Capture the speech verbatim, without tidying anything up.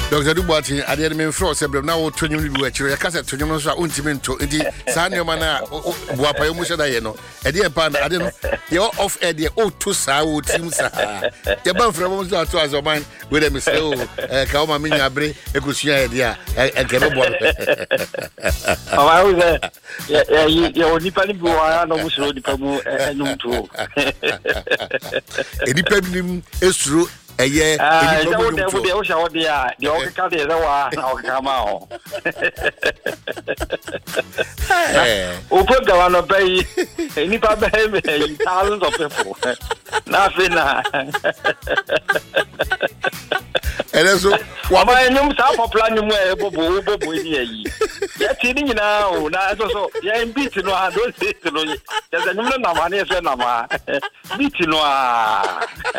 Doctor Duboati, I didn't mean for several now to you do a chair, cassette to you, so intimate, indeed, Sanyo Mana, Wapayo Mushadayeno, a dear pan, I didn't, you're off at the O two Sao Teams. You're bound from almost to us of mine with a Miss O, Kauma Minabre, a Kushia, idea, and Cannibal. Oh, I was there. You're only planning to go on almost road the Pamu and no two. Independent is true. Eh, yeah, ah, the old the ocean, the the old cat is our come out. Open the one of bay, any thousands of people. Nothing. And also, what my name South Plan where Bobo Bobo You're sitting now, now so yeah, beating no, I don't say to know. There's a number of money, Beating no.